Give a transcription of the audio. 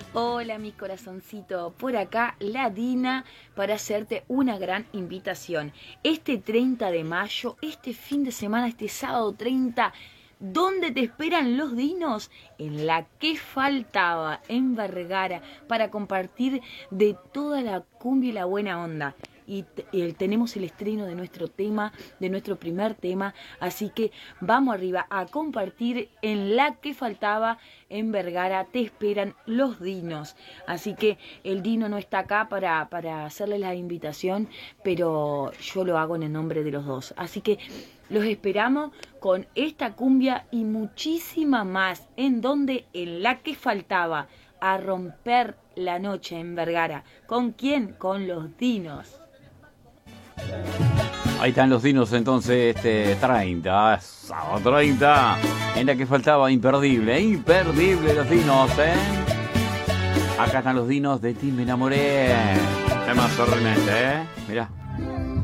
Hola mi corazoncito, por acá la Dina para hacerte una gran invitación. Este 30 de mayo, este fin de semana, este sábado 30, ¿dónde te esperan los dinos? En la que faltaba, en Vergara, para compartir de toda la cumbia y la buena onda. Y tenemos el estreno de nuestro tema, de nuestro primer tema, así que vamos arriba a compartir en la que faltaba en Vergara, te esperan los dinos, así que el Dino no está acá para hacerle la invitación, pero yo lo hago en el nombre de los dos, así que los esperamos con esta cumbia y muchísima más, en donde en la que faltaba, a romper la noche en Vergara. ¿Con quién? Con los dinos. Ahí están los dinos entonces, 30, sábado 30, en la que faltaba imperdible los dinos, Acá están los dinos de Ti Me Enamoré. Temas realmente, mirá.